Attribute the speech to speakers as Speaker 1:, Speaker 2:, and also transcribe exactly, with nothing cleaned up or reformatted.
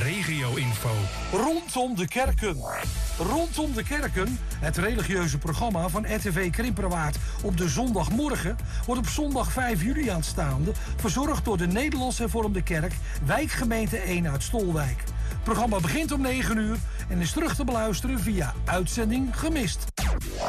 Speaker 1: regio-info.
Speaker 2: Rondom de kerken. Rondom de kerken, het religieuze programma van R T V Krimperwaard op de zondagmorgen, wordt op zondag vijf juli aanstaande verzorgd door de Nederlands Hervormde Kerk, wijkgemeente één uit Stolwijk. Het programma begint om negen uur en is terug te beluisteren via uitzending gemist.